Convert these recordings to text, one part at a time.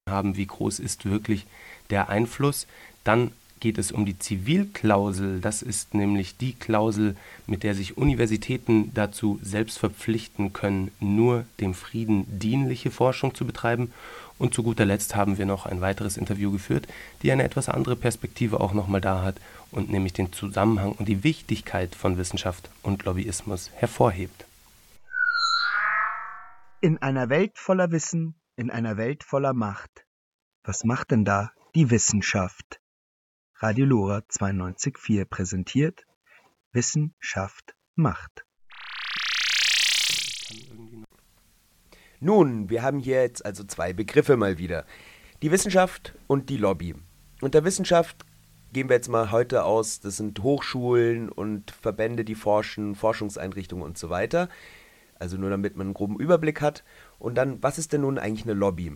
haben, wie groß ist wirklich der Einfluss. Dann geht es um die Zivilklausel. Das ist nämlich die Klausel, mit der sich Universitäten dazu selbst verpflichten können, nur dem Frieden dienliche Forschung zu betreiben. Und zu guter Letzt haben wir noch ein weiteres Interview geführt, die eine etwas andere Perspektive auch nochmal da hat und nämlich den Zusammenhang und die Wichtigkeit von Wissenschaft und Lobbyismus hervorhebt. In einer Welt voller Wissen, in einer Welt voller Macht. Was macht denn da die Wissenschaft? Radio Lora 92.4 präsentiert Wissenschaft macht. Nun, wir haben hier jetzt also zwei Begriffe mal wieder. Die Wissenschaft und die Lobby. Unter Wissenschaft gehen wir jetzt mal heute aus, das sind Hochschulen und Verbände, die forschen, Forschungseinrichtungen und so weiter. Also nur damit man einen groben Überblick hat. Und dann, was ist denn nun eigentlich eine Lobby?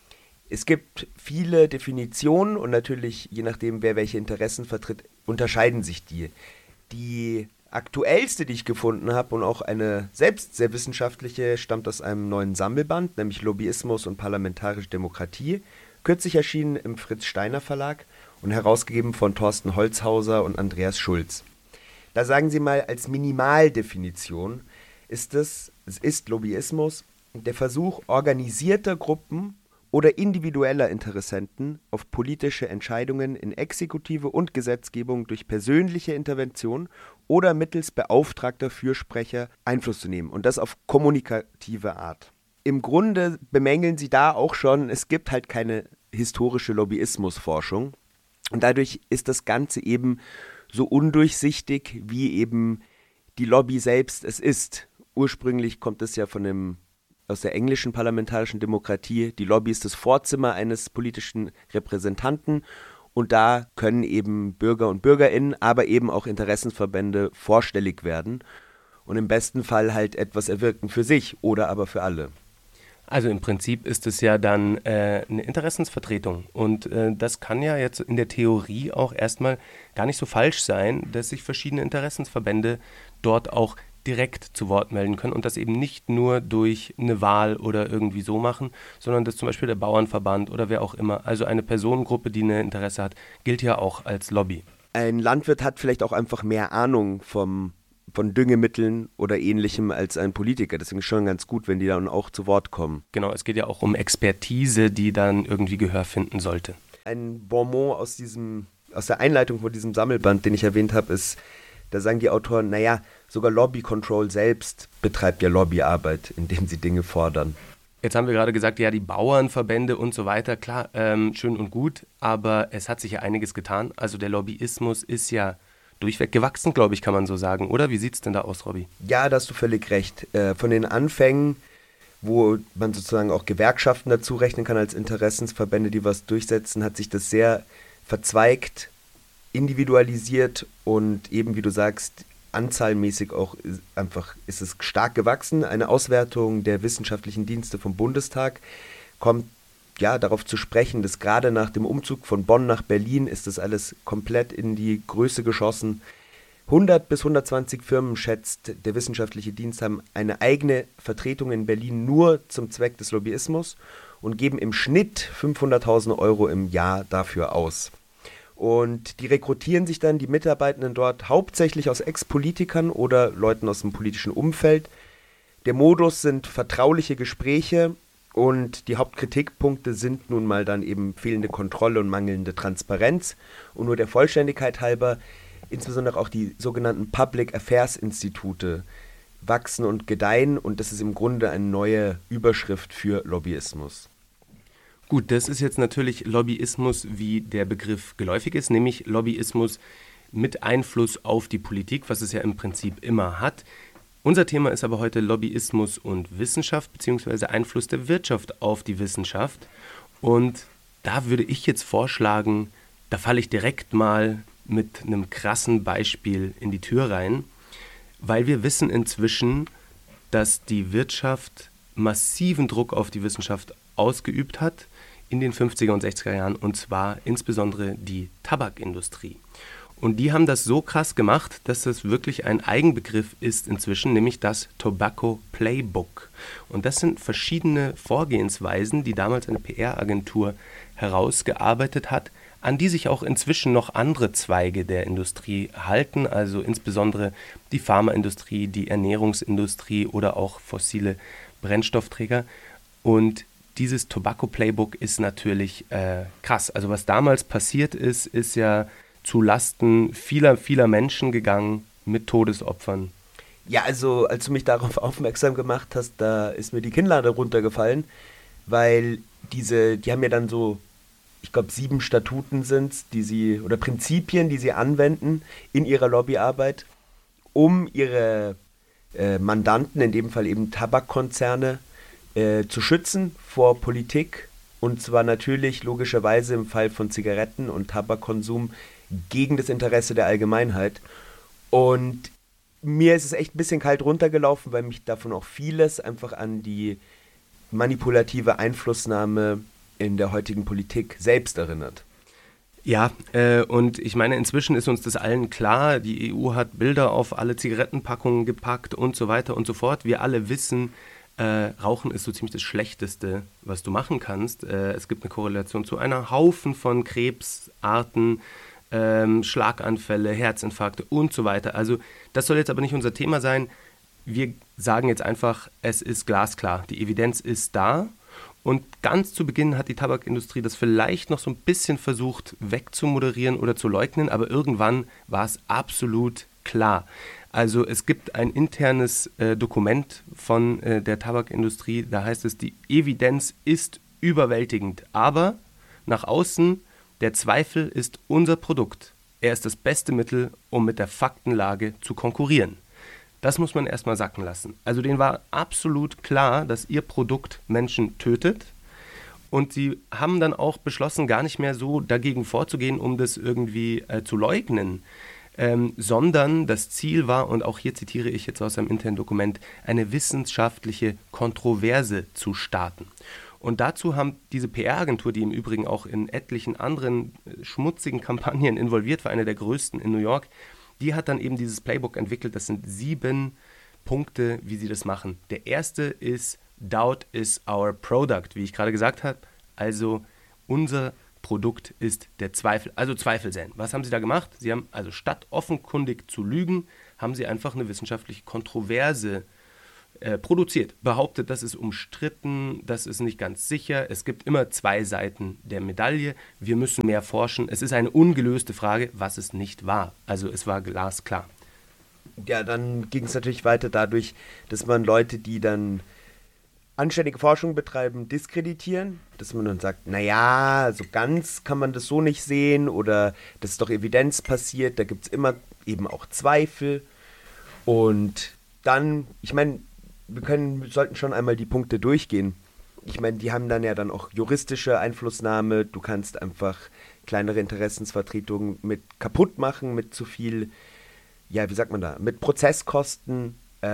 Es gibt viele Definitionen und natürlich, je nachdem, wer welche Interessen vertritt, unterscheiden sich die. Die aktuellste, die ich gefunden habe und auch eine selbst sehr wissenschaftliche, stammt aus einem neuen Sammelband, nämlich Lobbyismus und parlamentarische Demokratie, kürzlich erschienen im Fritz Steiner Verlag und herausgegeben von Thorsten Holzhauser und Andreas Schulz. Da sagen sie mal, als Minimaldefinition ist Lobbyismus der Versuch organisierter Gruppen oder individueller Interessenten auf politische Entscheidungen in Exekutive und Gesetzgebung durch persönliche Intervention oder mittels beauftragter Fürsprecher Einfluss zu nehmen und das auf kommunikative Art. Im Grunde bemängeln sie da auch schon, es gibt halt keine historische Lobbyismusforschung und dadurch ist das Ganze eben so undurchsichtig, wie eben die Lobby selbst es ist. Ursprünglich kommt es ja aus der englischen parlamentarischen Demokratie. Die Lobby ist das Vorzimmer eines politischen Repräsentanten und da können eben Bürger und BürgerInnen, aber eben auch Interessenverbände vorstellig werden und im besten Fall halt etwas erwirken für sich oder aber für alle. Also im Prinzip ist es ja dann eine Interessensvertretung und das kann ja jetzt in der Theorie auch erstmal gar nicht so falsch sein, dass sich verschiedene Interessensverbände dort auch direkt zu Wort melden können und das eben nicht nur durch eine Wahl oder irgendwie so machen, sondern dass zum Beispiel der Bauernverband oder wer auch immer, also eine Personengruppe, die ein Interesse hat, gilt ja auch als Lobby. Ein Landwirt hat vielleicht auch einfach mehr Ahnung von Düngemitteln oder Ähnlichem als ein Politiker. Deswegen ist es schon ganz gut, wenn die dann auch zu Wort kommen. Genau, es geht ja auch um Expertise, die dann irgendwie Gehör finden sollte. Ein Bonmot aus der Einleitung von diesem Sammelband, den ich erwähnt habe, ist, da sagen die Autoren, naja, sogar Lobby Control selbst betreibt ja Lobbyarbeit, indem sie Dinge fordern. Jetzt haben wir gerade gesagt, ja, die Bauernverbände und so weiter, klar, schön und gut, aber es hat sich ja einiges getan. Also der Lobbyismus ist ja durchweg gewachsen, glaube ich, kann man so sagen, oder? Wie sieht es denn da aus, Robby? Ja, da hast du völlig recht. Von den Anfängen, wo man sozusagen auch Gewerkschaften dazu rechnen kann als Interessensverbände, die was durchsetzen, hat sich das sehr verzweigt, individualisiert und eben, wie du sagst, anzahlmäßig auch ist es stark gewachsen. Eine Auswertung der wissenschaftlichen Dienste vom Bundestag kommt ja darauf zu sprechen, dass gerade nach dem Umzug von Bonn nach Berlin ist das alles komplett in die Größe geschossen. 100 bis 120 Firmen, schätzt der wissenschaftliche Dienst, haben eine eigene Vertretung in Berlin nur zum Zweck des Lobbyismus und geben im Schnitt 500.000 Euro im Jahr dafür aus. Und die rekrutieren sich dann die Mitarbeitenden dort hauptsächlich aus Ex-Politikern oder Leuten aus dem politischen Umfeld. Der Modus sind vertrauliche Gespräche und die Hauptkritikpunkte sind nun mal dann eben fehlende Kontrolle und mangelnde Transparenz. Und nur der Vollständigkeit halber, insbesondere auch die sogenannten Public Affairs Institute wachsen und gedeihen und das ist im Grunde eine neue Überschrift für Lobbyismus. Gut, das ist jetzt natürlich Lobbyismus, wie der Begriff geläufig ist, nämlich Lobbyismus mit Einfluss auf die Politik, was es ja im Prinzip immer hat. Unser Thema ist aber heute Lobbyismus und Wissenschaft bzw. Einfluss der Wirtschaft auf die Wissenschaft. Und da würde ich jetzt vorschlagen, da falle ich direkt mal mit einem krassen Beispiel in die Tür rein, weil wir wissen inzwischen, dass die Wirtschaft massiven Druck auf die Wissenschaft ausgeübt hat in den 50er und 60er Jahren, und zwar insbesondere die Tabakindustrie. Und die haben das so krass gemacht, dass das wirklich ein Eigenbegriff ist inzwischen, nämlich das Tobacco Playbook. Und das sind verschiedene Vorgehensweisen, die damals eine PR-Agentur herausgearbeitet hat, an die sich auch inzwischen noch andere Zweige der Industrie halten, also insbesondere die Pharmaindustrie, die Ernährungsindustrie oder auch fossile Brennstoffträger. Und dieses Tobacco Playbook ist natürlich krass. Also was damals passiert ist, ist ja zu Lasten vieler, vieler Menschen gegangen mit Todesopfern. Ja, also als du mich darauf aufmerksam gemacht hast, da ist mir die Kinnlade runtergefallen, weil die haben ja dann so, ich glaube 7 Statuten sind's, oder Prinzipien, die sie anwenden in ihrer Lobbyarbeit, um ihre Mandanten, in dem Fall eben Tabakkonzerne, zu schützen vor Politik, und zwar natürlich logischerweise im Fall von Zigaretten und Tabakkonsum gegen das Interesse der Allgemeinheit. Und mir ist es echt ein bisschen kalt runtergelaufen, weil mich davon auch vieles einfach an die manipulative Einflussnahme in der heutigen Politik selbst erinnert. Ja, und ich meine, inzwischen ist uns das allen klar, die EU hat Bilder auf alle Zigarettenpackungen gepackt und so weiter und so fort. Wir alle wissen, Rauchen ist so ziemlich das Schlechteste, was du machen kannst. Es gibt eine Korrelation zu einer Haufen von Krebsarten, Schlaganfälle, Herzinfarkte und so weiter. Also das soll jetzt aber nicht unser Thema sein. Wir sagen jetzt einfach, es ist glasklar. Die Evidenz ist da. Und ganz zu Beginn hat die Tabakindustrie das vielleicht noch so ein bisschen versucht wegzumoderieren oder zu leugnen, aber irgendwann war es absolut klar. Also es gibt ein internes Dokument von der Tabakindustrie, da heißt es, die Evidenz ist überwältigend, aber nach außen, der Zweifel ist unser Produkt. Er ist das beste Mittel, um mit der Faktenlage zu konkurrieren. Das muss man erstmal sacken lassen. Also denen war absolut klar, dass ihr Produkt Menschen tötet. Und sie haben dann auch beschlossen, gar nicht mehr so dagegen vorzugehen, um das irgendwie zu leugnen. Sondern das Ziel war, und auch hier zitiere ich jetzt aus einem internen Dokument, eine wissenschaftliche Kontroverse zu starten. Und dazu haben diese PR-Agentur, die im Übrigen auch in etlichen anderen schmutzigen Kampagnen involviert war, eine der größten in New York, die hat dann eben dieses Playbook entwickelt. Das sind 7 Punkte, wie sie das machen. Der erste ist, Doubt is our product, wie ich gerade gesagt habe. Also unser Produkt ist der Zweifel, also Zweifel säen. Was haben sie da gemacht? Sie haben also statt offenkundig zu lügen, haben sie einfach eine wissenschaftliche Kontroverse produziert. Behauptet, das ist umstritten, das ist nicht ganz sicher. Es gibt immer 2 Seiten der Medaille. Wir müssen mehr forschen. Es ist eine ungelöste Frage, was es nicht war. Also es war glasklar. Ja, dann ging es natürlich weiter dadurch, dass man Leute, die dann anständige Forschung betreiben, diskreditieren. Dass man dann sagt, naja, so ganz kann man das so nicht sehen oder das ist doch evidenzbasiert, da gibt es immer eben auch Zweifel. Und dann, ich meine, wir sollten schon einmal die Punkte durchgehen. Ich meine, die haben dann ja dann auch juristische Einflussnahme. Du kannst einfach kleinere Interessensvertretungen mit kaputt machen, mit zu viel, ja, wie sagt man da, mit Prozesskosten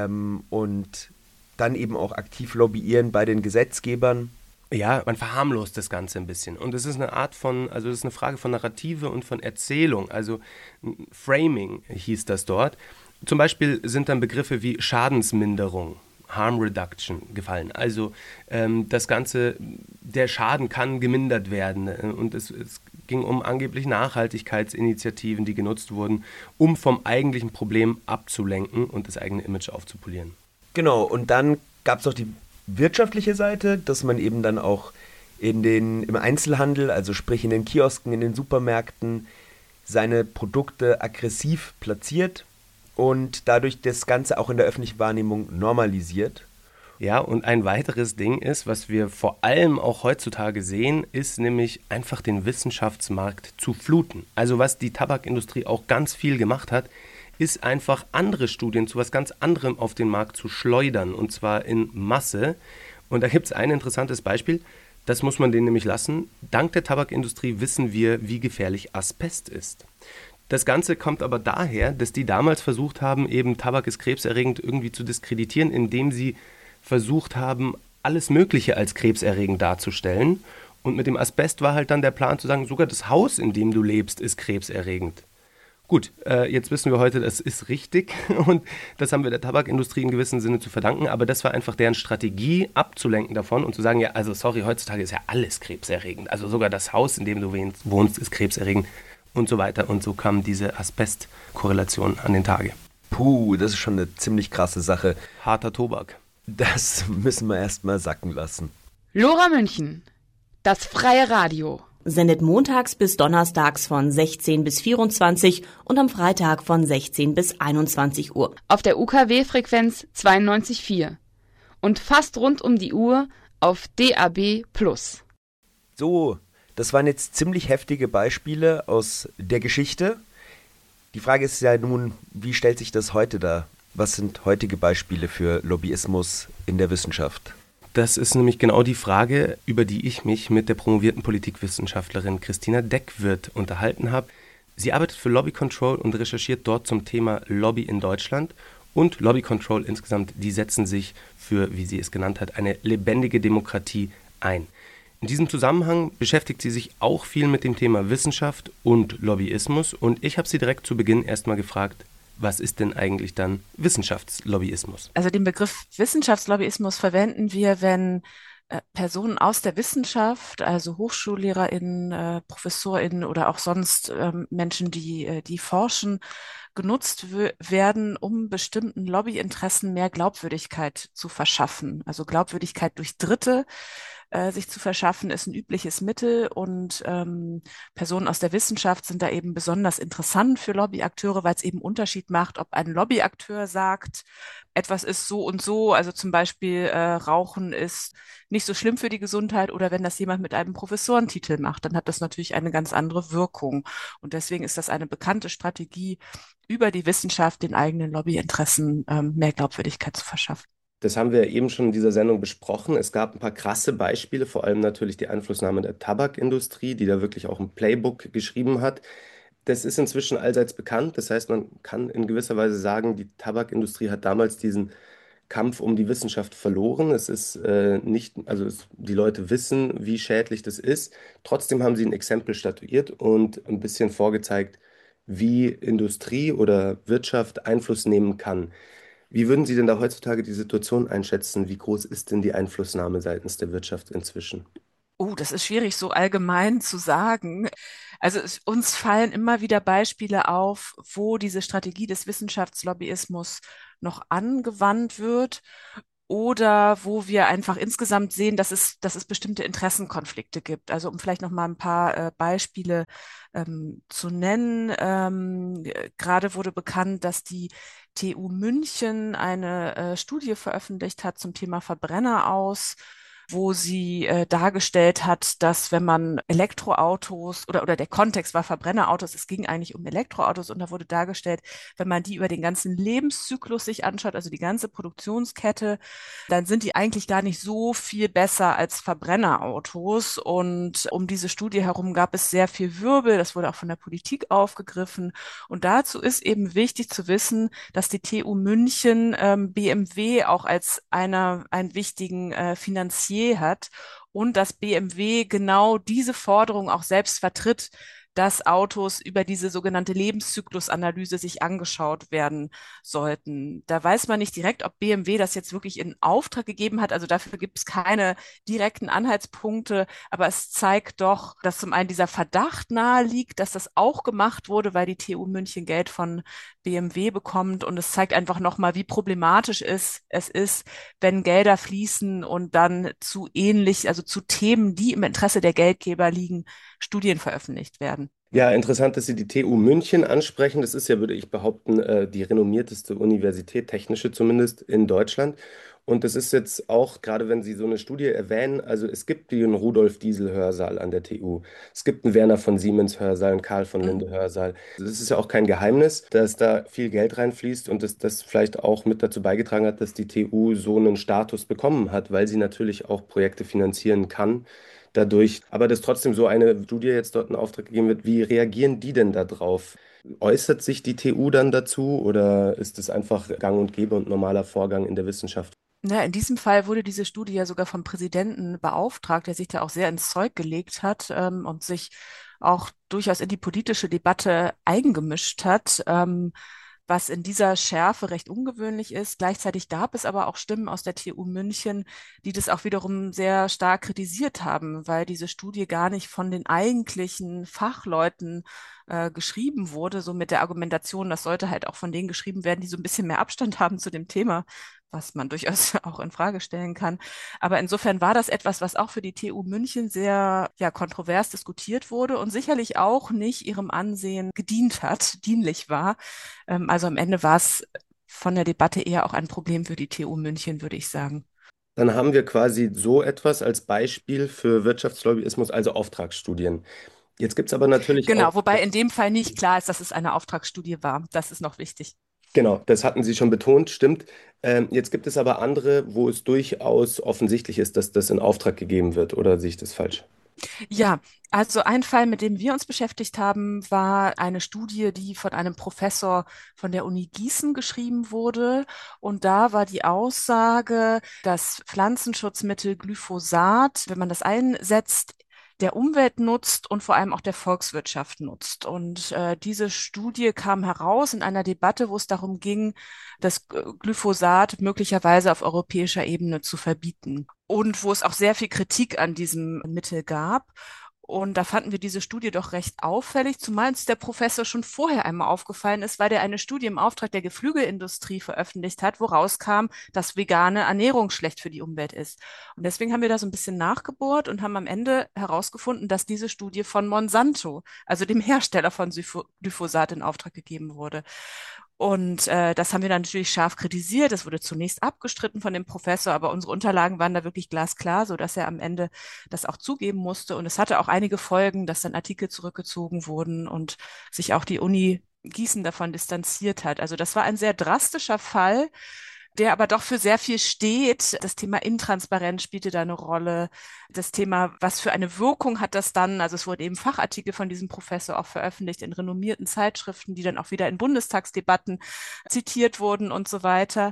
und dann eben auch aktiv lobbyieren bei den Gesetzgebern. Ja, man verharmlost das Ganze ein bisschen. Und es ist eine Art von, also es ist eine Frage von Narrative und von Erzählung. Also Framing hieß das dort. Zum Beispiel sind dann Begriffe wie Schadensminderung, Harm Reduction gefallen. Also das Ganze, der Schaden kann gemindert werden. Und es ging um angeblich Nachhaltigkeitsinitiativen, die genutzt wurden, um vom eigentlichen Problem abzulenken und das eigene Image aufzupolieren. Genau, und dann gab es auch die wirtschaftliche Seite, dass man eben dann auch im Einzelhandel, also sprich in den Kiosken, in den Supermärkten, seine Produkte aggressiv platziert und dadurch das Ganze auch in der öffentlichen Wahrnehmung normalisiert. Ja, und ein weiteres Ding ist, was wir vor allem auch heutzutage sehen, ist nämlich einfach den Wissenschaftsmarkt zu fluten. Also was die Tabakindustrie auch ganz viel gemacht hat, ist einfach andere Studien zu was ganz anderem auf den Markt zu schleudern, und zwar in Masse. Und da gibt es ein interessantes Beispiel, das muss man denen nämlich lassen. Dank der Tabakindustrie wissen wir, wie gefährlich Asbest ist. Das Ganze kommt aber daher, dass die damals versucht haben, eben Tabak ist krebserregend irgendwie zu diskreditieren, indem sie versucht haben, alles Mögliche als krebserregend darzustellen. Und mit dem Asbest war halt dann der Plan zu sagen, sogar das Haus, in dem du lebst, ist krebserregend. Gut, jetzt wissen wir heute, das ist richtig und das haben wir der Tabakindustrie in gewissem Sinne zu verdanken, aber das war einfach deren Strategie, abzulenken davon und zu sagen, ja, also sorry, heutzutage ist ja alles krebserregend, also sogar das Haus, in dem du wohnst, ist krebserregend und so weiter und so kam diese Asbest-Korrelation an den Tage. Puh, das ist schon eine ziemlich krasse Sache. Harter Tobak. Das müssen wir erstmal sacken lassen. Lora München, das freie Radio. Sendet montags bis donnerstags von 16 bis 24 und am Freitag von 16 bis 21 Uhr. Auf der UKW-Frequenz 92,4 und fast rund um die Uhr auf DAB+. So, das waren jetzt ziemlich heftige Beispiele aus der Geschichte. Die Frage ist ja nun, wie stellt sich das heute dar? Was sind heutige Beispiele für Lobbyismus in der Wissenschaft? Das ist nämlich genau die Frage, über die ich mich mit der promovierten Politikwissenschaftlerin Christina Deckwirth unterhalten habe. Sie arbeitet für Lobby Control und recherchiert dort zum Thema Lobby in Deutschland. Und Lobby Control insgesamt, die setzen sich für, wie sie es genannt hat, eine lebendige Demokratie ein. In diesem Zusammenhang beschäftigt sie sich auch viel mit dem Thema Wissenschaft und Lobbyismus. Und ich habe sie direkt zu Beginn erstmal gefragt, was ist denn eigentlich dann Wissenschaftslobbyismus? Also den Begriff Wissenschaftslobbyismus verwenden wir, wenn Personen aus der Wissenschaft, also HochschullehrerInnen, ProfessorInnen oder auch sonst Menschen, die forschen, genutzt werden, um bestimmten Lobbyinteressen mehr Glaubwürdigkeit zu verschaffen. Also Glaubwürdigkeit durch Dritte sich zu verschaffen, ist ein übliches Mittel und Personen aus der Wissenschaft sind da eben besonders interessant für Lobbyakteure, weil es eben Unterschied macht, ob ein Lobbyakteur sagt, etwas ist so und so, also zum Beispiel Rauchen ist nicht so schlimm für die Gesundheit oder wenn das jemand mit einem Professorentitel macht, dann hat das natürlich eine ganz andere Wirkung. Und deswegen ist das eine bekannte Strategie, über die Wissenschaft den eigenen Lobbyinteressen mehr Glaubwürdigkeit zu verschaffen. Das haben wir eben schon in dieser Sendung besprochen. Es gab ein paar krasse Beispiele, vor allem natürlich die Einflussnahme der Tabakindustrie, die da wirklich auch ein Playbook geschrieben hat. Das ist inzwischen allseits bekannt. Das heißt, man kann in gewisser Weise sagen, die Tabakindustrie hat damals diesen Kampf um die Wissenschaft verloren. Es ist nicht, die Leute wissen, wie schädlich das ist. Trotzdem haben sie ein Exempel statuiert und ein bisschen vorgezeigt, wie Industrie oder Wirtschaft Einfluss nehmen kann. Wie würden Sie denn da heutzutage die Situation einschätzen? Wie groß ist denn die Einflussnahme seitens der Wirtschaft inzwischen? Das ist schwierig so allgemein zu sagen. Also uns fallen immer wieder Beispiele auf, wo diese Strategie des Wissenschaftslobbyismus noch angewandt wird oder wo wir einfach insgesamt sehen, dass es bestimmte Interessenkonflikte gibt. Also um vielleicht noch mal ein paar Beispiele zu nennen. Gerade wurde bekannt, dass die TU München eine Studie veröffentlicht hat zum Thema Verbrenner aus, wo sie dargestellt hat, dass wenn man Elektroautos oder der Kontext war Verbrennerautos, es ging eigentlich um Elektroautos und da wurde dargestellt, wenn man die über den ganzen Lebenszyklus sich anschaut, also die ganze Produktionskette, dann sind die eigentlich gar nicht so viel besser als Verbrennerautos und um diese Studie herum gab es sehr viel Wirbel, das wurde auch von der Politik aufgegriffen und dazu ist eben wichtig zu wissen, dass die TU München BMW auch als einen wichtigen Finanzier hat und dass BMW genau diese Forderung auch selbst vertritt, dass Autos über diese sogenannte Lebenszyklusanalyse sich angeschaut werden sollten. Da weiß man nicht direkt, ob BMW das jetzt wirklich in Auftrag gegeben hat. Also dafür gibt es keine direkten Anhaltspunkte, aber es zeigt doch, dass zum einen dieser Verdacht nahe liegt, dass das auch gemacht wurde, weil die TU München Geld von BMW bekommt und es zeigt einfach nochmal, wie problematisch es ist, wenn Gelder fließen und dann also zu Themen, die im Interesse der Geldgeber liegen, Studien veröffentlicht werden. Ja, interessant, dass Sie die TU München ansprechen. Das ist ja, würde ich behaupten, die renommierteste Universität, technische zumindest, in Deutschland. Und das ist jetzt auch, gerade wenn Sie so eine Studie erwähnen, also es gibt den Rudolf Diesel Hörsaal an der TU. Es gibt einen Werner von Siemens Hörsaal, einen Karl von Linde Hörsaal. Das ist ja auch kein Geheimnis, dass da viel Geld reinfließt und dass das vielleicht auch mit dazu beigetragen hat, dass die TU so einen Status bekommen hat, weil sie natürlich auch Projekte finanzieren kann dadurch. Aber dass trotzdem so eine Studie jetzt dort in Auftrag gegeben wird, wie reagieren die denn da drauf? Äußert sich die TU dann dazu oder ist es einfach gang und gäbe und normaler Vorgang in der Wissenschaft? Ja, in diesem Fall wurde diese Studie ja sogar vom Präsidenten beauftragt, der sich da auch sehr ins Zeug gelegt hat und sich auch durchaus in die politische Debatte eingemischt hat, was in dieser Schärfe recht ungewöhnlich ist. Gleichzeitig gab es aber auch Stimmen aus der TU München, die das auch wiederum sehr stark kritisiert haben, weil diese Studie gar nicht von den eigentlichen Fachleuten geschrieben wurde, so mit der Argumentation, das sollte halt auch von denen geschrieben werden, die so ein bisschen mehr Abstand haben zu dem Thema, was man durchaus auch in Frage stellen kann. Aber insofern war das etwas, was auch für die TU München sehr, ja, kontrovers diskutiert wurde und sicherlich auch nicht ihrem Ansehen gedient hat, dienlich war. Also am Ende war es von der Debatte eher auch ein Problem für die TU München, würde ich sagen. Dann haben wir quasi so etwas als Beispiel für Wirtschaftslobbyismus, also Auftragsstudien. Jetzt gibt es aber natürlich auch, Genau, wobei in dem Fall nicht klar ist, dass es eine Auftragsstudie war. Das ist noch wichtig. genau, das hatten Sie schon betont, stimmt. Jetzt gibt es aber andere, wo es durchaus offensichtlich ist, dass das in Auftrag gegeben wird, oder sehe ich das falsch? Ja, also ein Fall, mit dem wir uns beschäftigt haben, war eine Studie, die von einem Professor von der Uni Gießen geschrieben wurde. Und da war die Aussage, dass Pflanzenschutzmittel Glyphosat, wenn man das einsetzt, der Umwelt nutzt und vor allem auch der Volkswirtschaft nutzt. Und diese Studie kam heraus in einer Debatte, wo es darum ging, das Glyphosat möglicherweise auf europäischer Ebene zu verbieten. Und wo es auch sehr viel Kritik an diesem Mittel gab. Und da fanden wir diese Studie doch recht auffällig, zumal uns der Professor schon vorher einmal aufgefallen ist, weil der eine Studie im Auftrag der Geflügelindustrie veröffentlicht hat, wo rauskam, dass vegane Ernährung schlecht für die Umwelt ist. Und deswegen haben wir da so ein bisschen nachgebohrt und haben am Ende herausgefunden, dass diese Studie von Monsanto, also dem Hersteller von Glyphosat, in Auftrag gegeben wurde. Und das haben wir dann natürlich scharf kritisiert. Das wurde zunächst abgestritten von dem Professor, aber unsere Unterlagen waren da wirklich glasklar, so dass er am Ende das auch zugeben musste. Und es hatte auch einige Folgen, dass dann Artikel zurückgezogen wurden und sich auch die Uni Gießen davon distanziert hat. Also das war ein sehr drastischer Fall, der aber doch für sehr viel steht. Das Thema Intransparenz spielte da eine Rolle. Das Thema, was für eine Wirkung hat das dann? Also es wurden eben Fachartikel von diesem Professor auch veröffentlicht in renommierten Zeitschriften, die dann auch wieder in Bundestagsdebatten zitiert wurden und so weiter.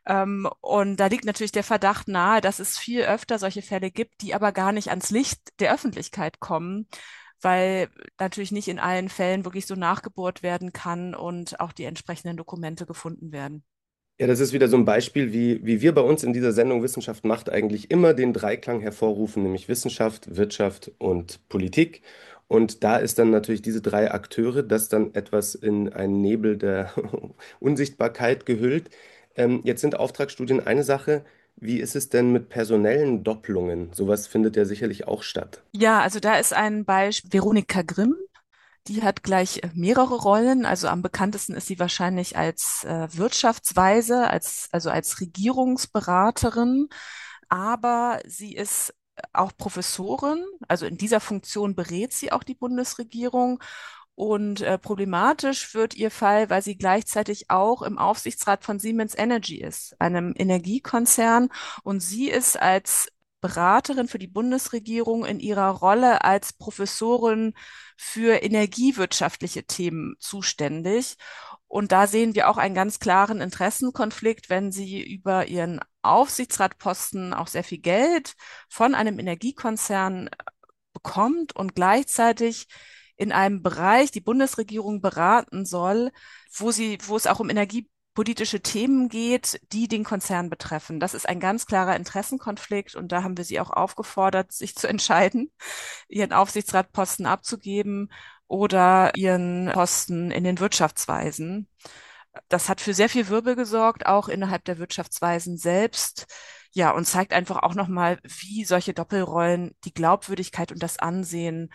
Und da liegt natürlich der Verdacht nahe, dass es viel öfter solche Fälle gibt, die aber gar nicht ans Licht der Öffentlichkeit kommen, weil natürlich nicht in allen Fällen wirklich so nachgebohrt werden kann und auch die entsprechenden Dokumente gefunden werden. Ja, das ist wieder so ein Beispiel, wie wir bei uns in dieser Sendung Wissenschaft macht eigentlich immer den Dreiklang hervorrufen, nämlich Wissenschaft, Wirtschaft und Politik. Und da ist dann natürlich diese drei Akteure, das dann etwas in einen Nebel der Unsichtbarkeit gehüllt. Jetzt sind Auftragsstudien eine Sache. Wie ist es denn mit personellen Doppelungen? Sowas findet ja sicherlich auch statt. Ja, also da ist ein Beispiel Veronika Grimm. Die hat gleich mehrere Rollen. Also am bekanntesten ist sie wahrscheinlich als Wirtschaftsweise, also als Regierungsberaterin. Aber sie ist auch Professorin. Also in dieser Funktion berät sie auch die Bundesregierung. Und problematisch wird ihr Fall, weil sie gleichzeitig auch im Aufsichtsrat von Siemens Energy ist, einem Energiekonzern. Und sie ist als Beraterin für die Bundesregierung in ihrer Rolle als Professorin für energiewirtschaftliche Themen zuständig. Und da sehen wir auch einen ganz klaren Interessenkonflikt, wenn sie über ihren Aufsichtsratposten auch sehr viel Geld von einem Energiekonzern bekommt und gleichzeitig in einem Bereich die Bundesregierung beraten soll, wo es auch um energiepolitische Themen geht, die den Konzern betreffen. Das ist ein ganz klarer Interessenkonflikt und da haben wir sie auch aufgefordert, sich zu entscheiden, ihren Aufsichtsratposten abzugeben oder ihren Posten in den Wirtschaftsweisen. Das hat für sehr viel Wirbel gesorgt, auch innerhalb der Wirtschaftsweisen selbst. Ja, und zeigt einfach auch nochmal, wie solche Doppelrollen die Glaubwürdigkeit und das Ansehen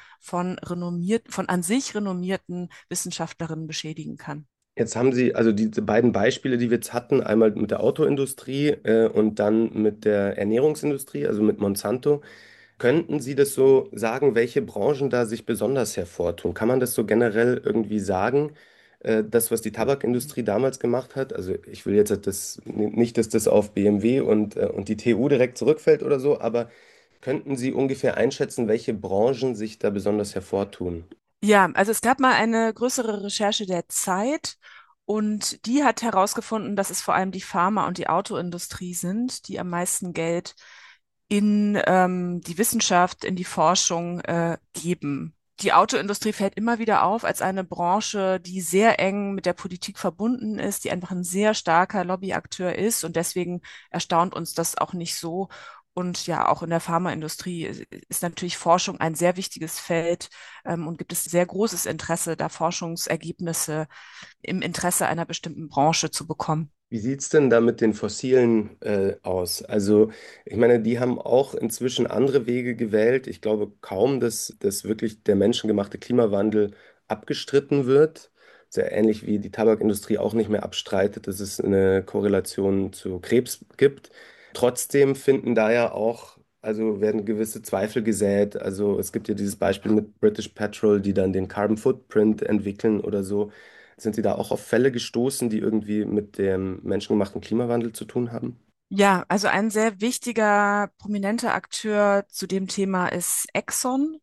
von an sich renommierten Wissenschaftlerinnen beschädigen kann. Jetzt haben Sie also diese beiden Beispiele, die wir jetzt hatten, einmal mit der Autoindustrie und dann mit der Ernährungsindustrie, also mit Monsanto. Könnten Sie das so sagen, welche Branchen da sich besonders hervortun? Kann man das so generell irgendwie sagen? Das, was die Tabakindustrie damals gemacht hat, also ich will jetzt nicht, dass das auf BMW und die TU direkt zurückfällt oder so, aber könnten Sie ungefähr einschätzen, welche Branchen sich da besonders hervortun? Ja, also es gab mal eine größere Recherche der Zeit und die hat herausgefunden, dass es vor allem die Pharma- und die Autoindustrie sind, die am meisten Geld in die Wissenschaft, in die Forschung geben. Die Autoindustrie fällt immer wieder auf als eine Branche, die sehr eng mit der Politik verbunden ist, die einfach ein sehr starker Lobbyakteur ist. Und deswegen erstaunt uns das auch nicht so. Und ja, auch in der Pharmaindustrie ist natürlich Forschung ein sehr wichtiges Feld, und gibt es sehr großes Interesse, da Forschungsergebnisse im Interesse einer bestimmten Branche zu bekommen. Wie sieht es denn da mit den Fossilen aus? Also, ich meine, die haben auch inzwischen andere Wege gewählt. Ich glaube kaum, dass wirklich der menschengemachte Klimawandel abgestritten wird. Sehr ähnlich wie die Tabakindustrie auch nicht mehr abstreitet, dass es eine Korrelation zu Krebs gibt. Trotzdem finden da ja auch, also werden gewisse Zweifel gesät. Also es gibt ja dieses Beispiel mit British Petrol, die dann den Carbon Footprint entwickeln oder so. Sind Sie da auch auf Fälle gestoßen, die irgendwie mit dem menschengemachten Klimawandel zu tun haben? Ja, also ein sehr wichtiger, prominenter Akteur zu dem Thema ist Exxon.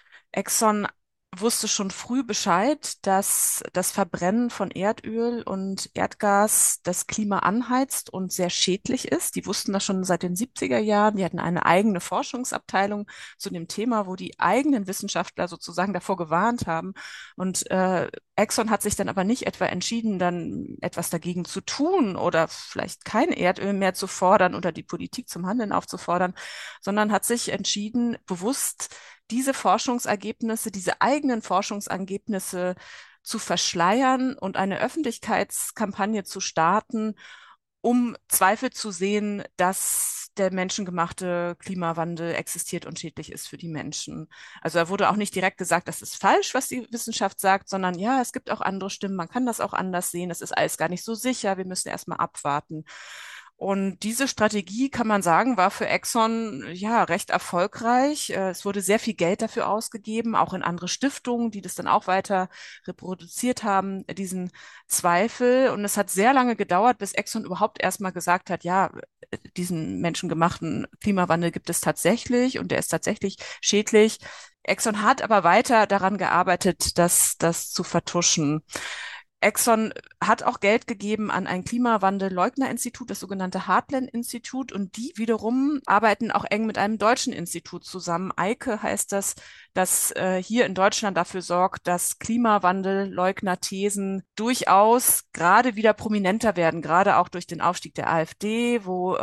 Exxon wusste schon früh Bescheid, dass das Verbrennen von Erdöl und Erdgas das Klima anheizt und sehr schädlich ist. Die wussten das schon seit den 70er Jahren. Die hatten eine eigene Forschungsabteilung zu dem Thema, wo die eigenen Wissenschaftler sozusagen davor gewarnt haben. Und Exxon hat sich dann aber nicht etwa entschieden, dann etwas dagegen zu tun oder vielleicht kein Erdöl mehr zu fordern oder die Politik zum Handeln aufzufordern, sondern hat sich entschieden, bewusst diese Forschungsergebnisse, diese eigenen Forschungsergebnisse zu verschleiern und eine Öffentlichkeitskampagne zu starten, um Zweifel zu sehen, dass der menschengemachte Klimawandel existiert und schädlich ist für die Menschen. Also da wurde auch nicht direkt gesagt, das ist falsch, was die Wissenschaft sagt, sondern ja, es gibt auch andere Stimmen, man kann das auch anders sehen, es ist alles gar nicht so sicher, wir müssen erstmal abwarten. Und diese Strategie, kann man sagen, war für Exxon ja recht erfolgreich. Es wurde sehr viel Geld dafür ausgegeben, auch in andere Stiftungen, die das dann auch weiter reproduziert haben, diesen Zweifel. Und es hat sehr lange gedauert, bis Exxon überhaupt erstmal gesagt hat, ja, diesen menschengemachten Klimawandel gibt es tatsächlich und der ist tatsächlich schädlich. Exxon hat aber weiter daran gearbeitet, das zu vertuschen. Exxon hat auch Geld gegeben an ein Klimawandel-Leugner-Institut, das sogenannte Heartland-Institut. Und die wiederum arbeiten auch eng mit einem deutschen Institut zusammen. EIKE heißt das, das hier in Deutschland dafür sorgt, dass Klimawandel-Leugner-Thesen durchaus gerade wieder prominenter werden, gerade auch durch den Aufstieg der AfD,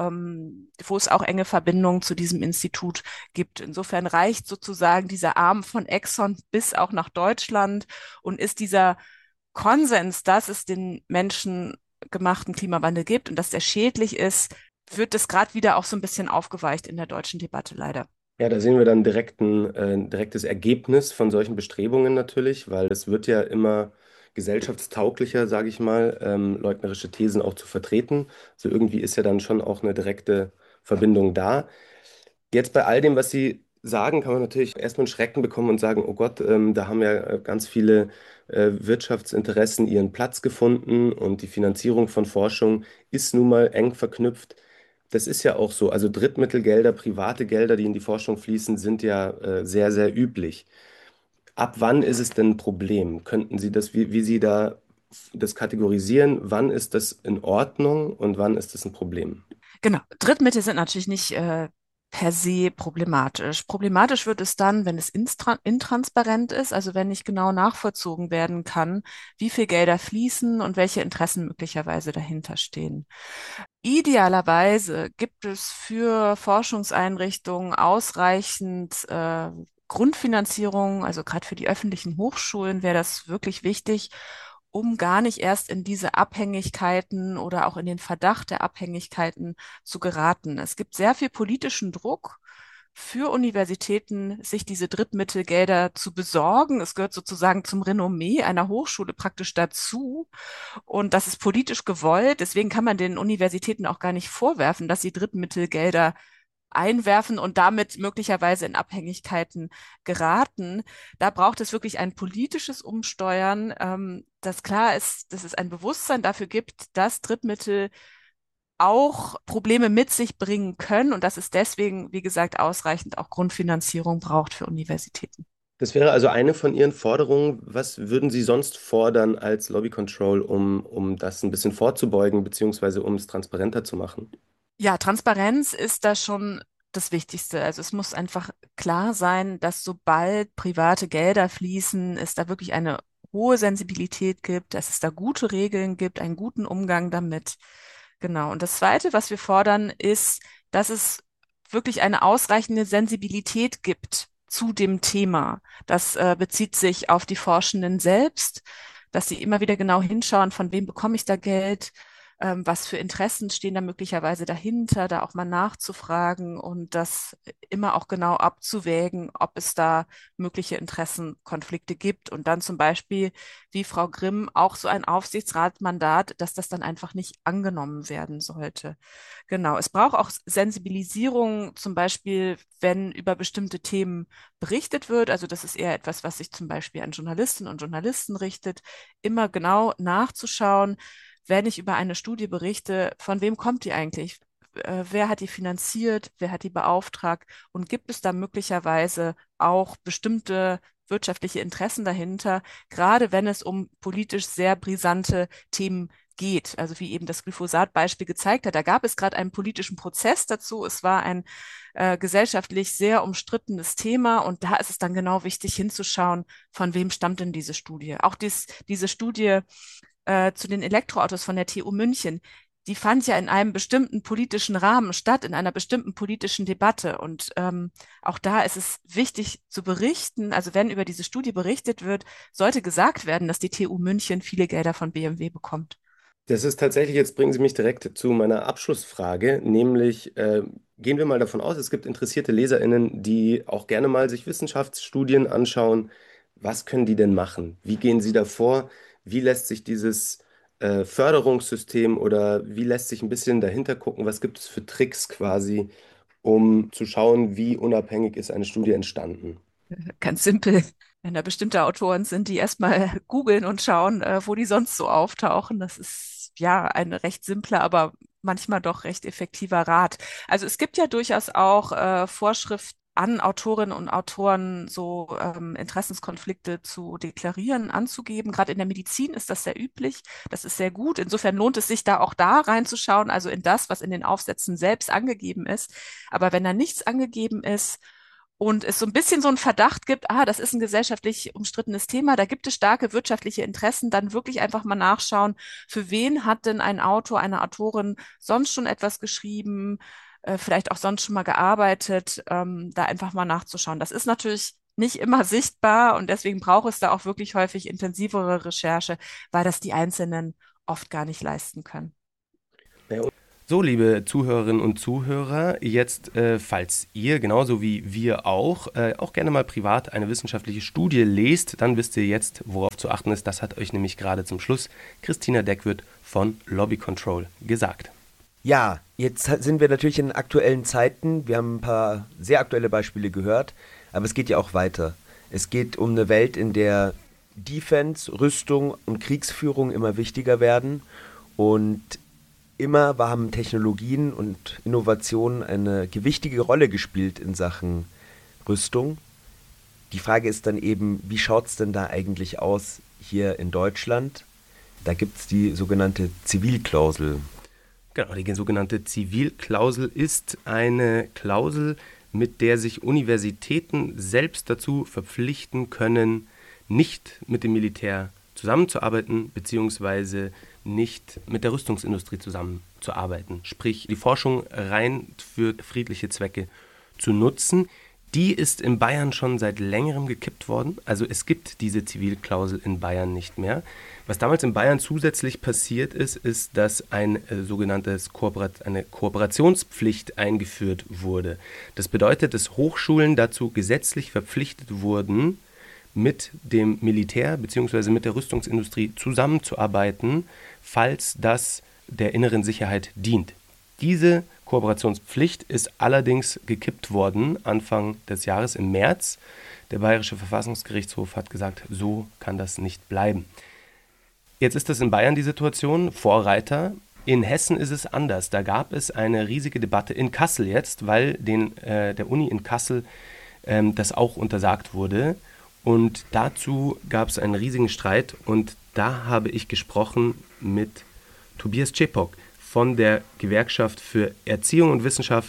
wo es auch enge Verbindungen zu diesem Institut gibt. Insofern reicht sozusagen dieser Arm von Exxon bis auch nach Deutschland und ist dieser Konsens, dass es den menschengemachten Klimawandel gibt und dass der schädlich ist, wird das gerade wieder auch so ein bisschen aufgeweicht in der deutschen Debatte leider. Ja, da sehen wir dann ein direktes Ergebnis von solchen Bestrebungen natürlich, weil es wird ja immer gesellschaftstauglicher, sage ich mal, leugnerische Thesen auch zu vertreten. So irgendwie ist ja dann schon auch eine direkte Verbindung da. Jetzt bei all dem, was Sie sagen, kann man natürlich erstmal einen Schrecken bekommen und sagen, oh Gott, da haben ja ganz viele Wirtschaftsinteressen ihren Platz gefunden und die Finanzierung von Forschung ist nun mal eng verknüpft. Das ist ja auch so. Also Drittmittelgelder, private Gelder, die in die Forschung fließen, sind ja sehr, sehr üblich. Ab wann ist es denn ein Problem? Könnten Sie das, wie Sie da das kategorisieren? Wann ist das in Ordnung und wann ist das ein Problem? Genau, Drittmittel sind natürlich nicht per se problematisch. Problematisch wird es dann, wenn es intransparent ist, also wenn nicht genau nachvollzogen werden kann, wie viel Gelder fließen und welche Interessen möglicherweise dahinter stehen. Idealerweise gibt es für Forschungseinrichtungen ausreichend Grundfinanzierung, also gerade für die öffentlichen Hochschulen wäre das wirklich wichtig, um gar nicht erst in diese Abhängigkeiten oder auch in den Verdacht der Abhängigkeiten zu geraten. Es gibt sehr viel politischen Druck für Universitäten, sich diese Drittmittelgelder zu besorgen. Es gehört sozusagen zum Renommee einer Hochschule praktisch dazu. Und das ist politisch gewollt. Deswegen kann man den Universitäten auch gar nicht vorwerfen, dass sie Drittmittelgelder einwerfen und damit möglicherweise in Abhängigkeiten geraten. Da braucht es wirklich ein politisches Umsteuern, dass klar ist, dass es ein Bewusstsein dafür gibt, dass Drittmittel auch Probleme mit sich bringen können und dass es deswegen, wie gesagt, ausreichend auch Grundfinanzierung braucht für Universitäten. Das wäre also eine von Ihren Forderungen. Was würden Sie sonst fordern als Lobby Control, um das ein bisschen vorzubeugen, beziehungsweise um es transparenter zu machen? Ja, Transparenz ist da schon das Wichtigste. Also es muss einfach klar sein, dass sobald private Gelder fließen, es da wirklich eine hohe Sensibilität gibt, dass es da gute Regeln gibt, einen guten Umgang damit. Genau. Und das Zweite, was wir fordern, ist, dass es wirklich eine ausreichende Sensibilität gibt zu dem Thema. Das bezieht sich auf die Forschenden selbst, dass sie immer wieder genau hinschauen, von wem bekomme ich da Geld, was für Interessen stehen da möglicherweise dahinter, da auch mal nachzufragen und das immer auch genau abzuwägen, ob es da mögliche Interessenkonflikte gibt und dann zum Beispiel, wie Frau Grimm, auch so ein Aufsichtsratmandat, dass das dann einfach nicht angenommen werden sollte. Genau, es braucht auch Sensibilisierung, zum Beispiel, wenn über bestimmte Themen berichtet wird. Also das ist eher etwas, was sich zum Beispiel an Journalistinnen und Journalisten richtet, immer genau nachzuschauen, wenn ich über eine Studie berichte, von wem kommt die eigentlich? Wer hat die finanziert? Wer hat die beauftragt? Und gibt es da möglicherweise auch bestimmte wirtschaftliche Interessen dahinter, gerade wenn es um politisch sehr brisante Themen geht? Also wie eben das Glyphosat-Beispiel gezeigt hat, da gab es gerade einen politischen Prozess dazu. Es war ein gesellschaftlich sehr umstrittenes Thema und da ist es dann genau wichtig hinzuschauen, von wem stammt denn diese Studie. Auch diese Studie zu den Elektroautos von der TU München, die fand ja in einem bestimmten politischen Rahmen statt, in einer bestimmten politischen Debatte. Und auch da ist es wichtig zu berichten, also wenn über diese Studie berichtet wird, sollte gesagt werden, dass die TU München viele Gelder von BMW bekommt. Das ist tatsächlich, jetzt bringen Sie mich direkt zu meiner Abschlussfrage, nämlich gehen wir mal davon aus, es gibt interessierte LeserInnen, die auch gerne mal sich Wissenschaftsstudien anschauen. Was können die denn machen? Wie gehen sie da vor? Wie lässt sich dieses Förderungssystem oder wie lässt sich ein bisschen dahinter gucken? Was gibt es für Tricks quasi, um zu schauen, wie unabhängig ist eine Studie entstanden? Ganz simpel. Wenn da bestimmte Autoren sind, die erstmal googeln und schauen, wo die sonst so auftauchen. Das ist ja ein recht simpler, aber manchmal doch recht effektiver Rat. Also es gibt ja durchaus auch Vorschriften an Autorinnen und Autoren, so Interessenskonflikte zu deklarieren, anzugeben. Gerade in der Medizin ist das sehr üblich. Das ist sehr gut. Insofern lohnt es sich da auch da reinzuschauen, also in das, was in den Aufsätzen selbst angegeben ist. Aber wenn da nichts angegeben ist, und es so ein bisschen so einen Verdacht gibt, das ist ein gesellschaftlich umstrittenes Thema, da gibt es starke wirtschaftliche Interessen, dann wirklich einfach mal nachschauen, für wen hat denn ein Autor, eine Autorin sonst schon etwas geschrieben, vielleicht auch sonst schon mal gearbeitet, da einfach mal nachzuschauen. Das ist natürlich nicht immer sichtbar und deswegen braucht es da auch wirklich häufig intensivere Recherche, weil das die Einzelnen oft gar nicht leisten können. So, liebe Zuhörerinnen und Zuhörer, jetzt, falls ihr, genauso wie wir auch gerne mal privat eine wissenschaftliche Studie lest, dann wisst ihr jetzt, worauf zu achten ist. Das hat euch nämlich gerade zum Schluss Christina Deckwirth von Lobby Control gesagt. Ja, jetzt sind wir natürlich in aktuellen Zeiten. Wir haben ein paar sehr aktuelle Beispiele gehört, aber es geht ja auch weiter. Es geht um eine Welt, in der Defense, Rüstung und Kriegsführung immer wichtiger werden und immer haben Technologien und Innovationen eine gewichtige Rolle gespielt in Sachen Rüstung. Die Frage ist dann eben, wie schaut es denn da eigentlich aus hier in Deutschland? Da gibt es die sogenannte Zivilklausel. Genau, die sogenannte Zivilklausel ist eine Klausel, mit der sich Universitäten selbst dazu verpflichten können, nicht mit dem Militär zusammenzuarbeiten, beziehungsweise nicht mit der Rüstungsindustrie zusammenzuarbeiten. Sprich, die Forschung rein für friedliche Zwecke zu nutzen. Die ist in Bayern schon seit längerem gekippt worden. Also es gibt diese Zivilklausel in Bayern nicht mehr. Was damals in Bayern zusätzlich passiert ist, ist, dass eine Kooperationspflicht eingeführt wurde. Das bedeutet, dass Hochschulen dazu gesetzlich verpflichtet wurden, mit dem Militär bzw. mit der Rüstungsindustrie zusammenzuarbeiten, falls das der inneren Sicherheit dient. Diese Kooperationspflicht ist allerdings gekippt worden Anfang des Jahres im März. Der Bayerische Verfassungsgerichtshof hat gesagt, so kann das nicht bleiben. Jetzt ist das in Bayern die Situation, Vorreiter. In Hessen ist es anders. Da gab es eine riesige Debatte in Kassel jetzt, weil der Uni in Kassel das auch untersagt wurde. Und dazu gab es einen riesigen Streit und da habe ich gesprochen mit Tobias Czepok von der Gewerkschaft für Erziehung und Wissenschaft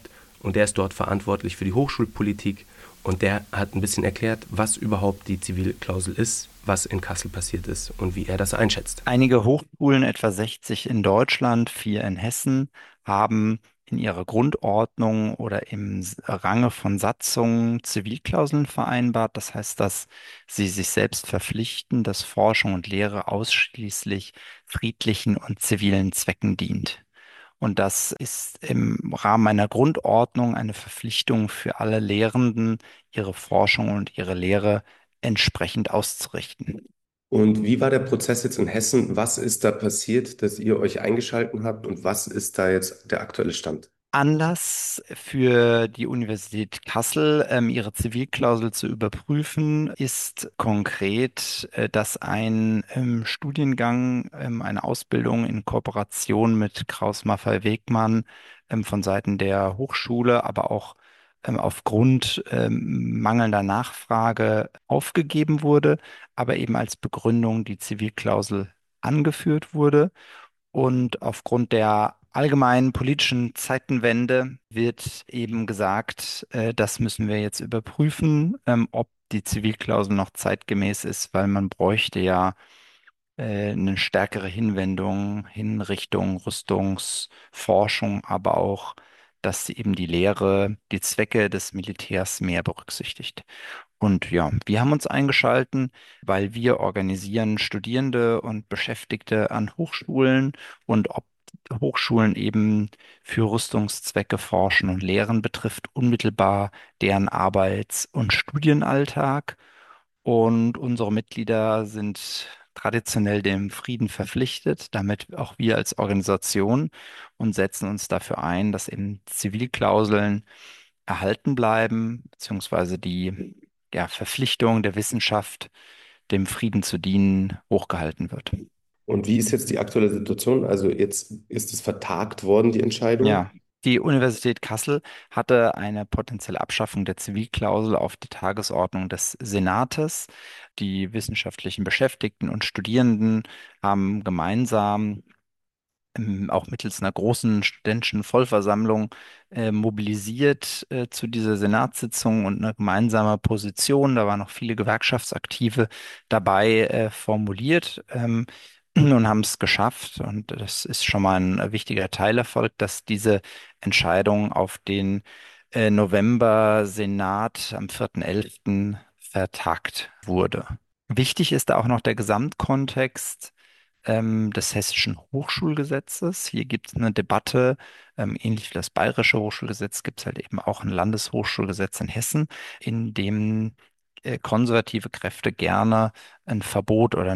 und der ist dort verantwortlich für die Hochschulpolitik und der hat ein bisschen erklärt, was überhaupt die Zivilklausel ist, was in Kassel passiert ist und wie er das einschätzt. Einige Hochschulen, etwa 60 in Deutschland, 4 in Hessen, haben in ihrer Grundordnung oder im Range von Satzungen Zivilklauseln vereinbart. Das heißt, dass sie sich selbst verpflichten, dass Forschung und Lehre ausschließlich friedlichen und zivilen Zwecken dient. Und das ist im Rahmen einer Grundordnung eine Verpflichtung für alle Lehrenden, ihre Forschung und ihre Lehre entsprechend auszurichten. Und wie war der Prozess jetzt in Hessen? Was ist da passiert, dass ihr euch eingeschalten habt und was ist da jetzt der aktuelle Stand? Anlass für die Universität Kassel, ihre Zivilklausel zu überprüfen, ist konkret, dass ein Studiengang, eine Ausbildung in Kooperation mit Krauss Maffei Wegmann von Seiten der Hochschule, aber auch aufgrund mangelnder Nachfrage aufgegeben wurde, aber eben als Begründung die Zivilklausel angeführt wurde. Und aufgrund der allgemeinen politischen Zeitenwende wird eben gesagt, das müssen wir jetzt überprüfen, ob die Zivilklausel noch zeitgemäß ist, weil man bräuchte ja eine stärkere Hinwendung hin Richtung Rüstungsforschung, aber auch, dass sie eben die Lehre, die Zwecke des Militärs mehr berücksichtigt. Und ja, wir haben uns eingeschalten, weil wir organisieren Studierende und Beschäftigte an Hochschulen und ob Hochschulen eben für Rüstungszwecke forschen und lehren betrifft, unmittelbar deren Arbeits- und Studienalltag. Und unsere Mitglieder sind traditionell dem Frieden verpflichtet, damit auch wir als Organisation und setzen uns dafür ein, dass eben Zivilklauseln erhalten bleiben, beziehungsweise die Verpflichtung der Wissenschaft, dem Frieden zu dienen, hochgehalten wird. Und wie ist jetzt die aktuelle Situation? Also jetzt ist es vertagt worden, die Entscheidung. Ja, die Universität Kassel hatte eine potenzielle Abschaffung der Zivilklausel auf die Tagesordnung des Senates. Die wissenschaftlichen Beschäftigten und Studierenden haben gemeinsam auch mittels einer großen studentischen Vollversammlung mobilisiert zu dieser Senatssitzung und eine gemeinsame Position, da waren noch viele Gewerkschaftsaktive dabei, formuliert. Und haben es geschafft. Und das ist schon mal ein wichtiger Teilerfolg, dass diese Entscheidung auf den November-Senat am 4.11. vertagt wurde. Wichtig ist da auch noch der Gesamtkontext des Hessischen Hochschulgesetzes. Hier gibt es eine Debatte, ähnlich wie das Bayerische Hochschulgesetz gibt es halt eben auch ein Landeshochschulgesetz in Hessen, in dem konservative Kräfte gerne ein Verbot oder